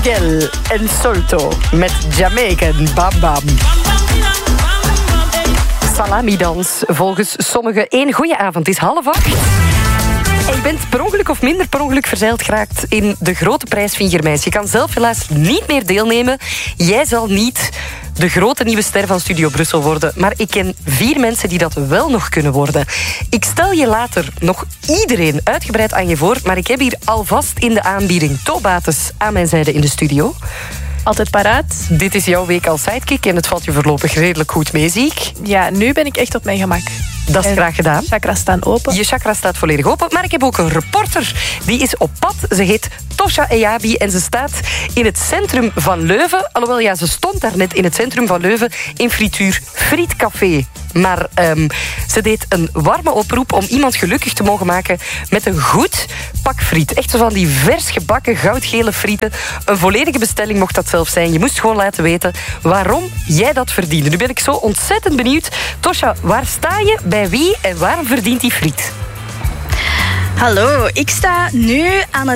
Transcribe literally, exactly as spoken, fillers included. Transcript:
Miguel en Solto met Jamaican Bam Bam. Salamidans. Volgens sommigen één goeie avond is half acht. En je bent per ongeluk of minder per ongeluk verzeild geraakt in de grote prijs Fingermeis. Je kan zelf helaas niet meer deelnemen. Jij zal niet de grote nieuwe ster van Studio Brussel worden. Maar ik ken vier mensen die dat wel nog kunnen worden. Ik stel je later nog iedereen uitgebreid aan je voor. Maar ik heb hier alvast in de aanbieding Tobates aan mijn zijde in de studio. Altijd paraat. Dit is jouw week als sidekick en het valt je voorlopig redelijk goed mee, zie ik. Ja, nu ben ik echt op mijn gemak. Dat is en graag gedaan. Chakras staan open. Je chakra staat volledig open. Maar ik heb ook een reporter. Die is op pad. Ze heet Tosha Eyabi en ze staat in het centrum van Leuven. Alhoewel, ja, ze stond daar net in het centrum van Leuven in frituur Frietcafé. Maar um, ze deed een warme oproep om iemand gelukkig te mogen maken met een goed pak friet. Echt zo van die vers gebakken goudgele frieten. Een volledige bestelling mocht dat zelf zijn. Je moest gewoon laten weten waarom jij dat verdiende. Nu ben ik zo ontzettend benieuwd. Tosha, waar sta je? Bij wie en waarom verdient die friet? Hallo, ik sta nu aan het